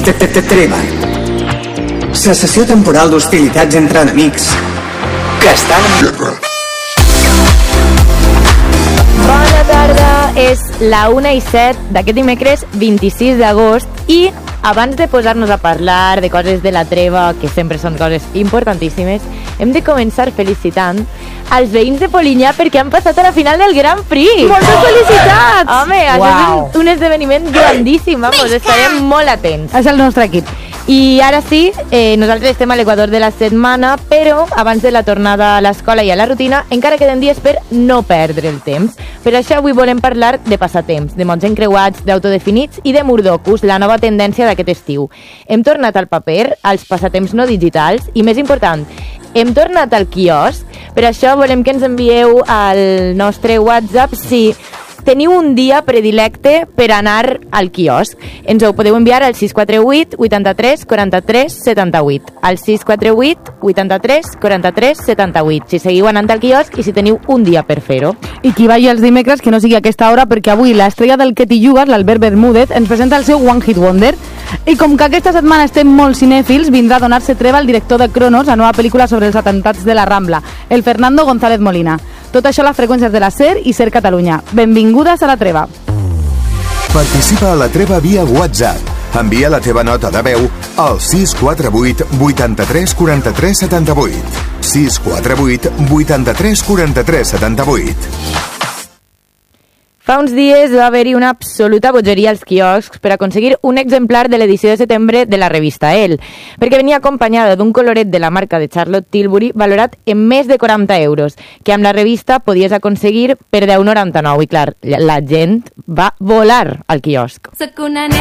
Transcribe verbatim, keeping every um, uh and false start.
Treva. Cessació temporal d'hostilitats entre enemics que estan en guerra. Bona tarda, és la una i set d'aquest dimecres vint-i-sis d'agost i abans de posar-nos a parlar de coses de la treva, que sempre són coses importantíssimes, hem de començar felicitant els veïns de Polinyà perquè han passat a la final del Gran Prix. Moltes felicitats! Home, wow. Això és un, un esdeveniment grandíssim, vamos, estarem molt atents. És el nostre equip. I ara sí, eh, nosaltres estem a l'equador de la setmana, però abans de la tornada a l'escola i a la rutina encara queden dies per no perdre el temps. Per això avui volem parlar de passatemps, de mots encreuats, d'autodefinits i de Murdocus, la nova tendència d'aquest estiu. Hem tornat al paper, als passatemps no digitals i, més important, hem tornat al quiosc. Per això volem que ens envieu al nostre WhatsApp si teniu un dia predilecte per anar al quiosc. Ens ho podeu enviar al sis quatre vuit, vuitanta-tres, quaranta-tres, setanta-vuit. Al sis quatre vuit, vuitanta-tres, quaranta-tres, setanta-vuit. Si seguiu anant al quiosc i si teniu un dia per fer-ho. I qui vagi els dimecres que no sigui a aquesta hora, perquè avui l'estrella del Que t'hi jugues, l'Albert Bermúdez, ens presenta el seu One Hit Wonder. I com que aquesta setmana estem molt cinèfils, vindrà a donar-se treva el director de Cronos, la nova pel·lícula sobre els atemptats de la Rambla, el Fernando González Molina. Tot això a les freqüències de la SER i SER Catalunya. Benvingudes a la treva. Participa a la treva via WhatsApp. Envia la teva nota de veu al sis quatre vuit, vuitanta-tres, quaranta-tres, setanta-vuit. sis quatre vuit, vuitanta-tres, quaranta-tres, setanta-vuit. Fa uns dies va haver-hi una absoluta bogeria als quioscs per aconseguir un exemplar de l'edició de setembre de la revista Elle, perquè venia acompanyada d'un coloret de la marca de Charlotte Tilbury valorat en més de quaranta euros, que amb la revista podies aconseguir per deu noranta-nou. I clar, la gent va volar al quiosc. Soc una nena